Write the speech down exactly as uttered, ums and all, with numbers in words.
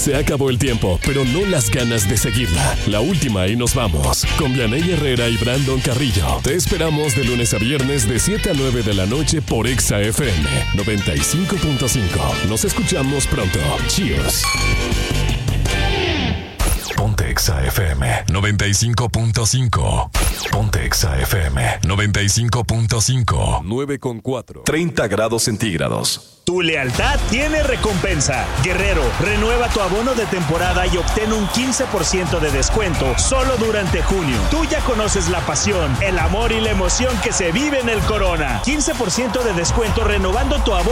Se acabó el tiempo, pero no las ganas de seguirla. La última y nos vamos. Con Vianey Herrera y Brandon Carrillo. Te esperamos de lunes a viernes de siete a nueve de la noche por Exa F M noventa y cinco punto cinco. Nos escuchamos pronto. Cheers. Ponte Exa F M noventa y cinco punto cinco. Ponte Exa F M noventa y cinco punto cinco. nueve con cuatro. treinta grados centígrados. Tu lealtad tiene recompensa. Guerrero, renueva tu abono de temporada y obtén un quince por ciento de descuento solo durante junio. Tú ya conoces la pasión, el amor y la emoción que se vive en el Corona. quince por ciento de descuento renovando tu abono